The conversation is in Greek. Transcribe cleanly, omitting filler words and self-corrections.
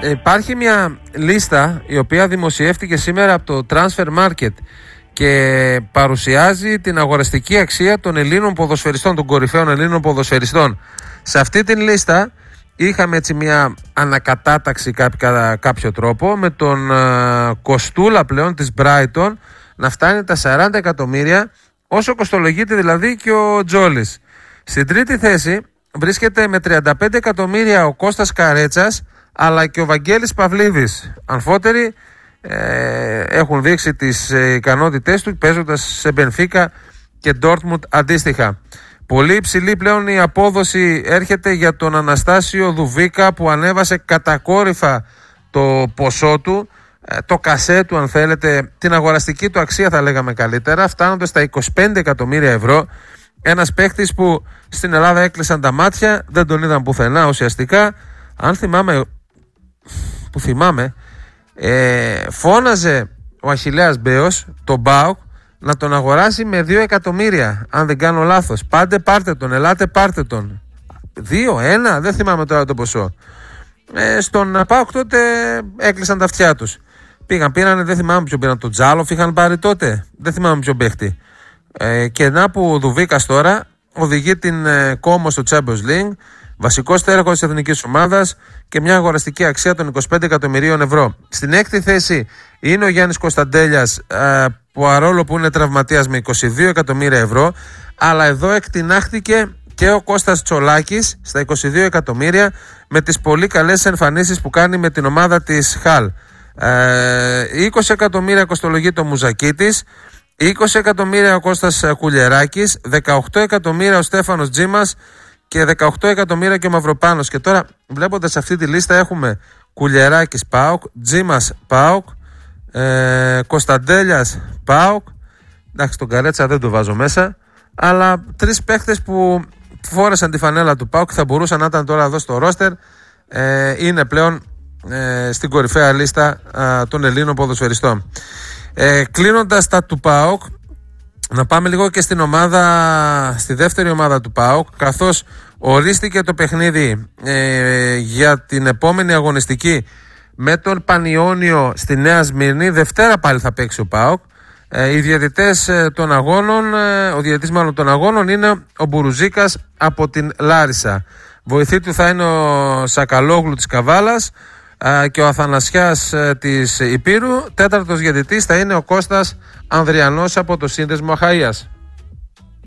υπάρχει μια λίστα η οποία δημοσιεύτηκε σήμερα από το Transfer Market και παρουσιάζει την αγοραστική αξία των Ελλήνων ποδοσφαιριστών, των κορυφαίων Ελλήνων ποδοσφαιριστών. Σε αυτή την λίστα είχαμε έτσι μια ανακατάταξη κατά κάποιο τρόπο, με τον Κοστούλα πλέον της Brighton να φτάνει τα 40 εκατομμύρια, όσο κοστολογείται δηλαδή και ο Τζόλης. Στην τρίτη θέση βρίσκεται με 35 εκατομμύρια ο Κώστας Καρέτσας, αλλά και ο Βαγγέλης Παυλίδης. Αμφότεροι έχουν δείξει τις ικανότητές του παίζοντας σε Μπενφίκα και Ντόρτμουντ αντίστοιχα. Πολύ υψηλή πλέον η απόδοση έρχεται για τον Αναστάσιο Δουβίκα, που ανέβασε κατακόρυφα το ποσό του, το κασέ του αν θέλετε, την αγοραστική του αξία θα λέγαμε καλύτερα, φτάνοντας στα 25 εκατομμύρια ευρώ. Ένας παίχτης που στην Ελλάδα έκλεισαν τα μάτια, δεν τον είδαν πουθενά ουσιαστικά. Αν θυμάμαι, φώναζε ο Αχιλλέας Μπέος τον ΠΑΟΚ να τον αγοράσει με 2 εκατομμύρια, αν δεν κάνω λάθος. Πάντε πάρτε τον, ελάτε πάρτε τον. 2-1, δεν θυμάμαι τώρα το ποσό. Στον ΠΑΟΚ τότε έκλεισαν τα αυτιά τους. Πήρανε, δεν θυμάμαι ποιον πήραν, τον Τζάλοφ είχαν πάρει τότε, δεν θυμάμαι ποιον παίχτη. Και να που ο Δουβίκας τώρα οδηγεί την Κόμο στο Champions League, βασικός στέροχος της εθνικής ομάδας και μια αγοραστική αξία των 25 εκατομμυρίων ευρώ. Στην έκτη θέση είναι ο Γιάννης Κωνσταντέλιας, παρόλο που είναι τραυματίας, με 22 εκατομμύρια ευρώ, αλλά εδώ εκτινάχθηκε και ο Κώστας Τσολάκης στα 22 εκατομμύρια, με τις πολύ καλές εμφανίσεις που κάνει με την ομάδα της Χαλ. 20 εκατομμύρια κοστολογεί το Μουζακίτης, 20 εκατομμύρια ο Κώστας Κουλιεράκης, 18 εκατομμύρια ο Στέφανος Τζίμας και 18 εκατομμύρια και ο Μαυροπάνος. Και τώρα βλέποντας αυτή τη λίστα έχουμε Κουλιεράκης ΠΑΟΚ, Τζίμας ΠΑΟΚ, Κωνσταντέλιας ΠΑΟΚ, εντάξει τον Καρέτσα δεν το βάζω μέσα, αλλά τρεις παίχτες που φόρεσαν τη φανέλα του ΠΑΟΚ, θα μπορούσαν να ήταν τώρα εδώ στο ρόστερ, είναι πλέον στην κορυφαία λίστα των Ελλήνων ποδοσφαιριστών. Κλείνοντας τα του ΠΑΟΚ, να πάμε λίγο και στη δεύτερη ομάδα του ΠΑΟΚ, καθώς ορίστηκε το παιχνίδι για την επόμενη αγωνιστική με τον Πανιόνιο στη Νέα Σμύρνη. Δευτέρα πάλι θα παίξει ο ΠΑΟΚ. Οι διαιτητές των αγώνων, ο διαιτητής μάλλον των αγώνων είναι ο Μπουρουζίκας από την Λάρισα. Βοηθή του θα είναι ο Σακαλόγλου της Καβάλας και ο Αθανασιάς της Υπήρου. Τέταρτος διαιτητής θα είναι ο Κώστας Ανδριανός από το Σύνδεσμο Αχαΐας.